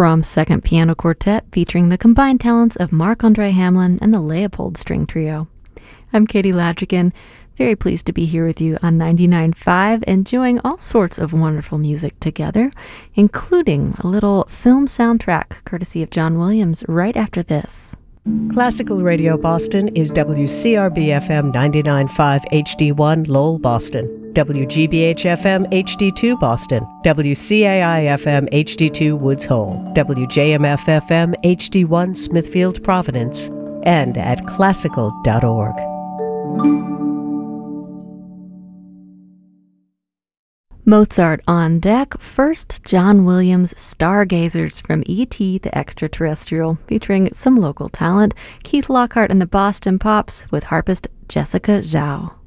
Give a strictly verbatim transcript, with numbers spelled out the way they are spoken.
Brahms' Second Piano Quartet featuring the combined talents of Marc-Andre Hamelin and the Leopold String Trio. I'm Katie Ladrigan, very pleased to be here with you on ninety-nine point five, enjoying all sorts of wonderful music together, including a little film soundtrack courtesy of John Williams right after this. Classical Radio Boston is W C R B F M ninety-nine point five H D one Lowell, Boston, W G B H F M H D two Boston, W C A I F M H D two Woods Hole, W J M F F M H D one Smithfield, Providence, and at classical dot org. Mozart on deck. First, John Williams' Stargazers from E T the Extraterrestrial, featuring some local talent, Keith Lockhart and the Boston Pops with harpist Jessica Zhao.